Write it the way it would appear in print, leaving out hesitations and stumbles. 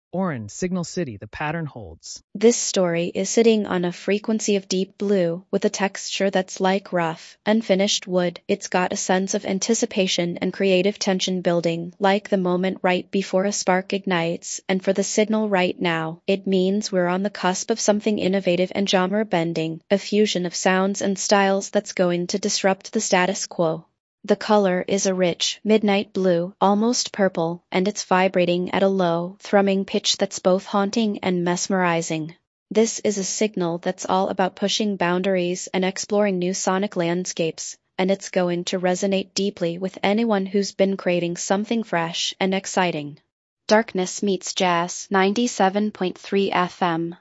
Orin, Signal City, the pattern holds. This story is sitting on a frequency of deep blue, with a texture that's like rough, unfinished wood. It's got a sense of anticipation and creative tension building, like the moment right before a spark ignites, and for the Signal right now, it means we're on the cusp of something innovative and genre-bending, a fusion of sounds and styles that's going to disrupt the status quo. The color is a rich, midnight blue, almost purple, and it's vibrating at a low, thrumming pitch that's both haunting and mesmerizing. This is a signal that's all about pushing boundaries and exploring new sonic landscapes, and it's going to resonate deeply with anyone who's been craving something fresh and exciting. Darkness Meets Jazz, 97.3 FM.